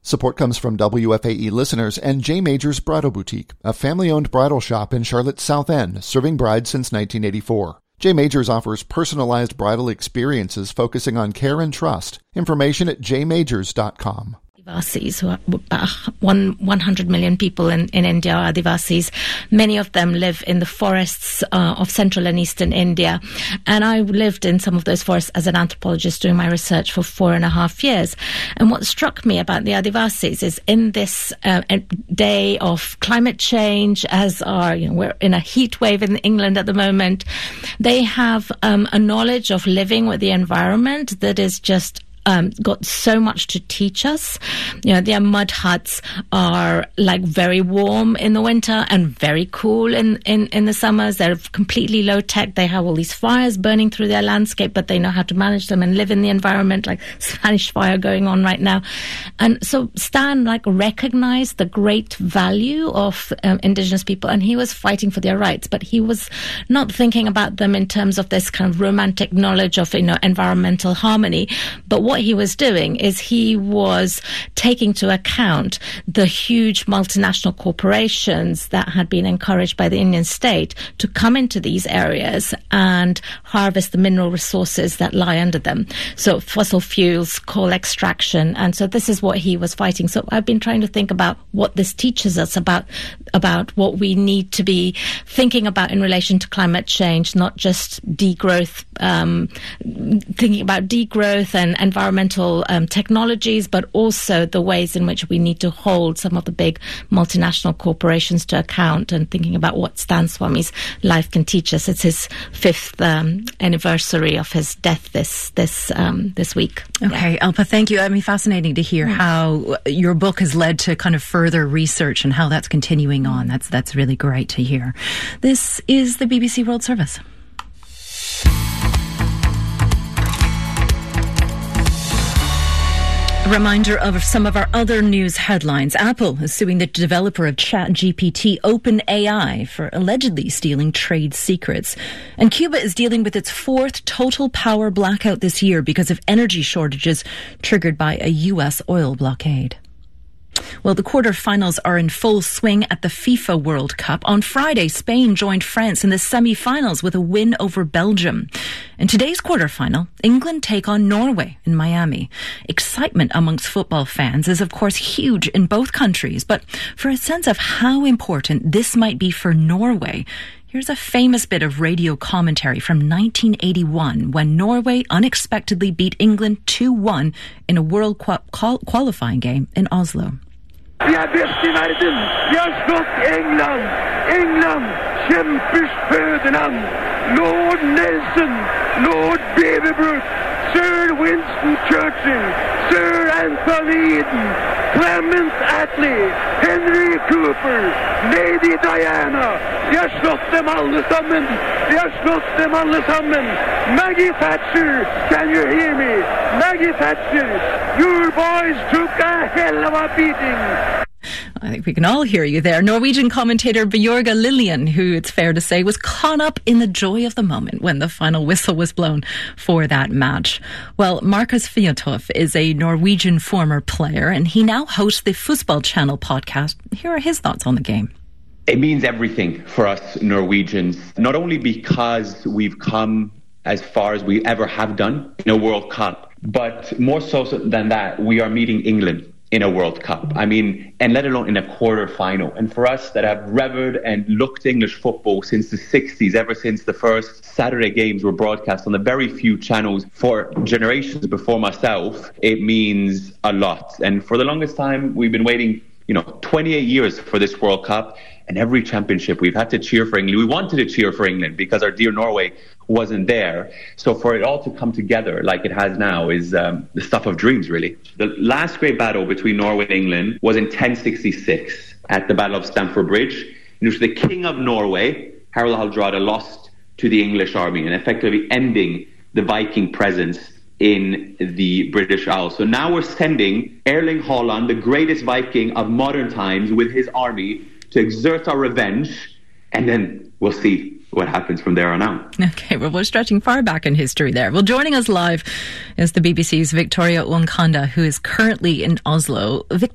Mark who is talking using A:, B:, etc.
A: Support comes from WFAE listeners and J. Majors Bridal Boutique, a family-owned bridal shop in Charlotte's South End, serving brides since 1984. J. Majors offers personalized bridal experiences focusing on care and trust. Information at jmajors.com.
B: Adivasis, who are about 100 million people in India are Adivasis. Many of them live in the forests of central and eastern India. And I lived in some of those forests as an anthropologist doing my research for 4.5 years. And what struck me about the Adivasis is in this day of climate change, as we're in a heat wave in England at the moment, they have a knowledge of living with the environment that is just got so much to teach us. Their mud huts are like very warm in the winter and very cool in the summers. They're completely low tech. They have all these fires burning through their landscape, but they know how to manage them and live in the environment, like Spanish fire going on right now. And so Stan recognized the great value of indigenous people, and he was fighting for their rights, but he was not thinking about them in terms of this kind of romantic knowledge of environmental harmony. But what he was doing is he was taking to account the huge multinational corporations that had been encouraged by the Indian state to come into these areas and harvest the mineral resources that lie under them. So fossil fuels, coal extraction. And so this is what he was fighting. So I've been trying to think about what this teaches us about what we need to be thinking about in relation to climate change, not just degrowth, thinking about degrowth and environmental technologies, but also the ways in which we need to hold some of the big multinational corporations to account, and thinking about what Stan Swami's life can teach us. It's his 5th anniversary of his death this week.
C: Okay, Alpa, thank you. I mean, fascinating to hear how your book has led to kind of further research and how that's continuing on. That's really great to hear. This is the BBC World Service. A reminder of some of our other news headlines. Apple is suing the developer of ChatGPT, OpenAI, for allegedly stealing trade secrets. And Cuba is dealing with its 4th total power blackout this year because of energy shortages triggered by a U.S. oil blockade. Well, the quarterfinals are in full swing at the FIFA World Cup. On Friday, Spain joined France in the semi-finals with a win over Belgium. In today's quarterfinal, England take on Norway in Miami. Excitement amongst football fans is, of course, huge in both countries. But for a sense of how important this might be for Norway, here's a famous bit of radio commentary from 1981 when Norway unexpectedly beat England 2-1 in a World Cup qualifying game in Oslo.
D: Vi bäst i världen. Vi har slått England. England, kämpers föderland. Lord Nelson, Lord Beaverbrook, Sir Winston Churchill, Sir Anthony Eden, Clement Attlee, Henry Cooper, Lady Diana. Vi har slått dem alle sammen. Vi har slått dem alle sammen. Maggie Thatcher, can you hear me? Maggie Thatcher, your boys took a hell of a beating.
C: I think we can all hear you there. Norwegian commentator Bjørge Lillian, who it's fair to say was caught up in the joy of the moment when the final whistle was blown for that match. Well, Markus Fjørtoft is a Norwegian former player, and he now hosts the Fotball Channel podcast. Here are his thoughts on the game.
E: It means everything for us Norwegians, not only because we've come as far as we ever have done in a World Cup, but more so than that, we are meeting England in a World Cup. I mean, and let alone in a quarter-final. And for us that have revered and looked English football since the 60s, ever since the first Saturday games were broadcast on the very few channels for generations before myself, it means a lot. And for the longest time, we've been waiting, 28 years for this World Cup. And every championship, we've had to cheer for England. We wanted to cheer for England because our dear Norway wasn't there. So for it all to come together like it has now is the stuff of dreams, really. The last great battle between Norway and England was in 1066 at the Battle of Stamford Bridge, in which the King of Norway, Harald Hardrada, lost to the English army and effectively ending the Viking presence in the British Isles. So now we're sending Erling Haaland, the greatest Viking of modern times, with his army to exert our revenge, and then we'll see what happens from there on out.
C: Okay, well, we're stretching far back in history there. Well, joining us live is the BBC's Victoria Wonkanda, who is currently in Oslo.